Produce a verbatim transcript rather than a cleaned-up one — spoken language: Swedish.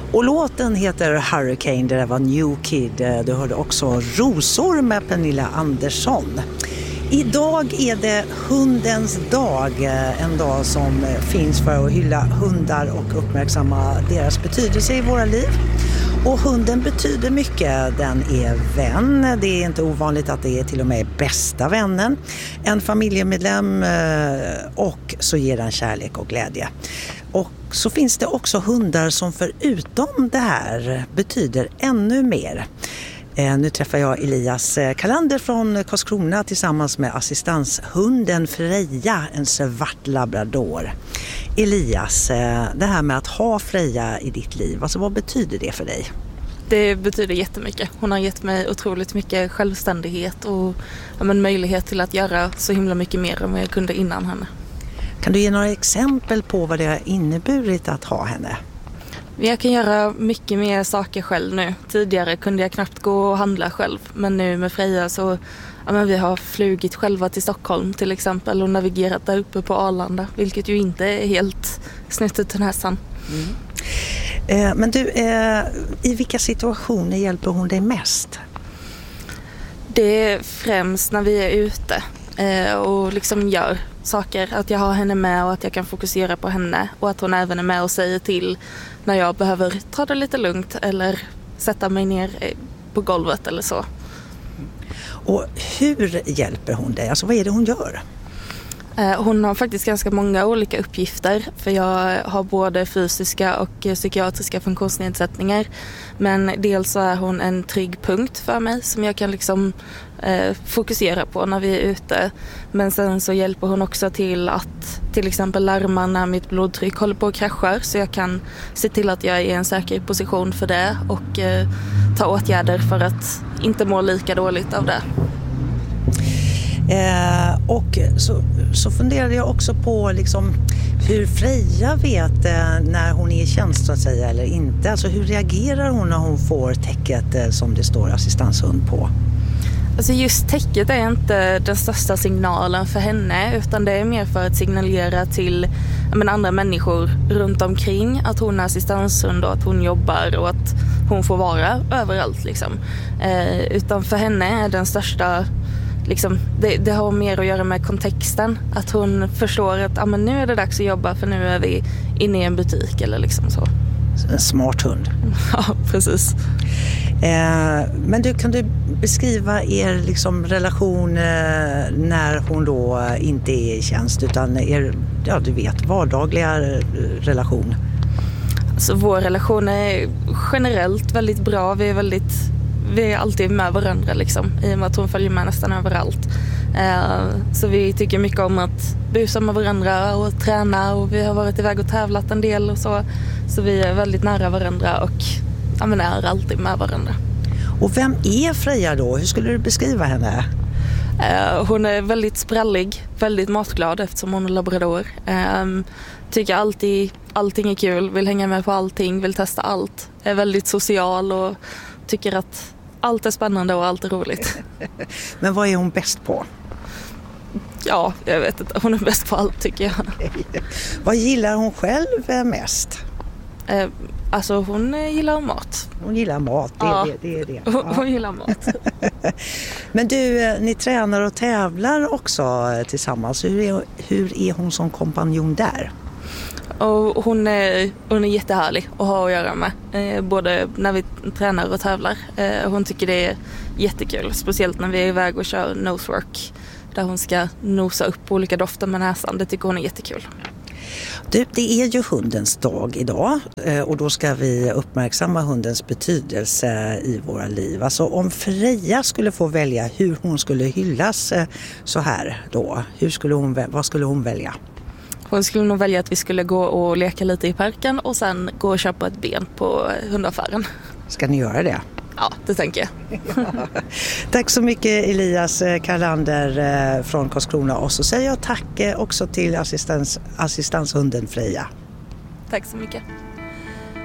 Och låten heter Hurricane, det där var New Kid. Du hörde också Rosor med Pernilla Andersson. Idag är det hundens dag, en dag som finns för att hylla hundar och uppmärksamma deras betydelse i våra liv. Och hunden betyder mycket, den är vän, det är inte ovanligt att det är till och med bästa vännen, en familjemedlem och så ger den kärlek och glädje. Och så finns det också hundar som förutom det här betyder ännu mer. Nu träffar jag Elias Kalander från Karlskrona tillsammans med assistanshunden Freja, en svart labrador. Elias, det här med att ha Freja i ditt liv, alltså vad betyder det för dig? Det betyder jättemycket. Hon har gett mig otroligt mycket självständighet och ja, men möjlighet till att göra så himla mycket mer än vad jag kunde innan henne. Kan du ge några exempel på vad det har inneburit att ha henne? Jag kan göra mycket mer saker själv nu. Tidigare kunde jag knappt gå och handla själv. Men nu med Freja så ja, men vi har flugit själva till Stockholm till exempel och navigerat där uppe på Arlanda. Vilket ju inte är helt snuttet till näsan. Mm. Eh, men du, eh, i vilka situationer hjälper hon dig mest? Det är främst när vi är ute eh, och liksom gör saker. Att jag har henne med och att jag kan fokusera på henne. Och att hon även är med och säger till när jag behöver ta det lite lugnt eller sätta mig ner på golvet eller så. Och hur hjälper hon dig? Alltså vad är det hon gör? Hon har faktiskt ganska många olika uppgifter för jag har både fysiska och psykiatriska funktionsnedsättningar. Men dels så är hon en trygg punkt för mig som jag kan liksom eh, fokusera på när vi är ute. Men sen så hjälper hon också till att till exempel larma när mitt blodtryck håller på att krascha så jag kan se till att jag är i en säker position för det och eh, ta åtgärder för att inte må lika dåligt av det. Eh, och så, så funderade jag också på liksom, hur Freja vet eh, när hon är i tjänst så att säga eller inte. Alltså hur reagerar hon när hon får täcket eh, som det står assistanshund på? Alltså just täcket är inte den största signalen för henne utan det är mer för att signalera till men, andra människor runt omkring att hon är assistanshund och att hon jobbar och att hon får vara överallt liksom. Eh, utan för henne är den största Liksom, det, det har mer att göra med kontexten. Att hon förstår att ah, men nu är det dags att jobba för nu är vi inne i en butik eller liksom så. En smart hund. Ja, precis. Eh, men du, kan du beskriva er liksom, relation eh, när hon då inte är i tjänst utan er, ja, du vet, vardagliga relation? Alltså, vår relation är generellt väldigt bra. Vi är väldigt... Vi är alltid med varandra liksom, i och med att hon följer med nästan överallt. Eh, så vi tycker mycket om att busa med varandra och träna och vi har varit iväg och tävlat en del och så. Så vi är väldigt nära varandra och ja, men är alltid med varandra. Och vem är Freja då? Hur skulle du beskriva henne? Eh, hon är väldigt sprallig, väldigt matglad eftersom hon är labrador. Eh, tycker alltid allting är kul, vill hänga med på allting, vill testa allt. Är väldigt social och tycker att allt är spännande och allt är roligt. Men vad är hon bäst på? Ja, jag vet inte. Hon är bäst på allt tycker jag. Vad gillar hon själv mest? Eh, alltså hon gillar mat. Hon gillar mat, det, ja. det, det är det. Hon, ja. hon gillar mat. Men du, ni tränar och tävlar också tillsammans. Hur är, hur är hon som kompanjon där? Och hon är, hon är jättehärlig att ha att göra med. Eh, både när vi tränar och tävlar. Eh, hon tycker det är jättekul. Speciellt när vi är iväg och kör nosework. Där hon ska nosa upp olika dofter med näsan. Det tycker hon är jättekul. Du, det är ju hundens dag idag. Eh, och då ska vi uppmärksamma hundens betydelse i våra liv. Alltså om Freja skulle få välja hur hon skulle hyllas eh, så här då. Hur skulle hon, vad skulle hon välja? Hon skulle nog välja att vi skulle gå och leka lite i parken och sen gå och köpa ett ben på hundaffären. Ska ni göra det? Ja, det tänker jag. Ja. Tack så mycket Elias Kalander från Karlskrona. Och så säger jag tack också till assistans, assistanshunden Freja. Tack så mycket.